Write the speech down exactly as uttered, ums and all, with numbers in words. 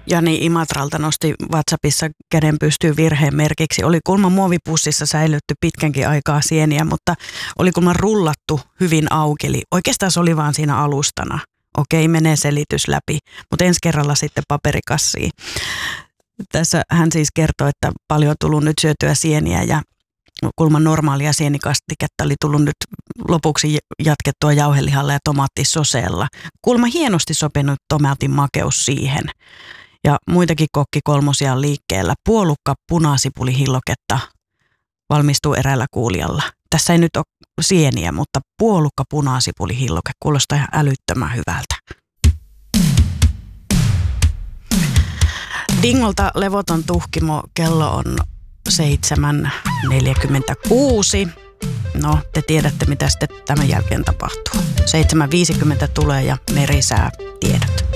Jani Imatralta nosti WhatsAppissa käden pystyyn virheen merkiksi. Oli kulman muovipussissa säilytty pitkänkin aikaa sieniä, mutta oli kulman rullattu hyvin auki. Eli oikeastaan se oli vaan siinä alustana. Okei, menee selitys läpi, mutta ensi kerralla sitten paperikassiin. Tässä hän siis kertoi, että paljon on tullut nyt syötyä sieniä ja kulman normaalia sienikastiketta oli tullut nyt lopuksi jatkettua jauhelihalla ja tomaattisoseella. Kulma hienosti sopinut tomaatin makeus siihen. Ja muitakin kokkikolmosia on liikkeellä. Puolukka punasipulihilloketta valmistuu eräällä kuulijalla. Tässä ei nyt ole sieniä, mutta puolukka punasipulihilloke kuulostaa ihan älyttömän hyvältä. Dingolta levoton tuhkimo, kello on seitsemän neljäkymmentäkuusi. No, te tiedätte, mitä sitten tämän jälkeen tapahtuu. seitsemän viisikymmentä tulee ja merisää tiedot.